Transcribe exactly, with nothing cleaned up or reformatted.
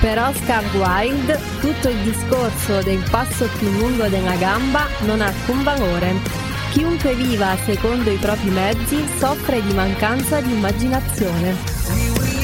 Per Oscar Wilde, tutto il discorso del passo più lungo della gamba non ha alcun valore. Chiunque viva secondo i propri mezzi soffre di mancanza di immaginazione.